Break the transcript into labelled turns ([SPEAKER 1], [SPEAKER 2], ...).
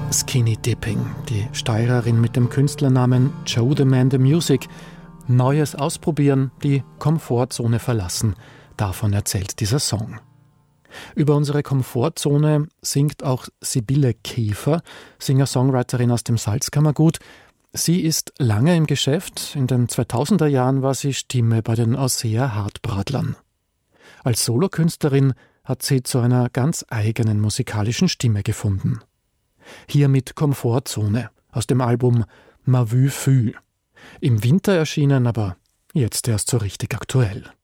[SPEAKER 1] Skinny Dipping, die Steirerin mit dem Künstlernamen Joe the Man the Music. Neues ausprobieren, die Komfortzone verlassen. Davon erzählt dieser Song. Über unsere Komfortzone singt auch Sibylle Käfer, Singer-Songwriterin aus dem Salzkammergut. Sie ist lange im Geschäft. In den 2000er Jahren war sie Stimme bei den Ausseer Hartbradlern. Als Solokünstlerin hat sie zu einer ganz eigenen musikalischen Stimme gefunden. Hier mit Komfortzone aus dem Album Ma Vue Fü. Im Winter erschienen, aber jetzt erst so richtig aktuell.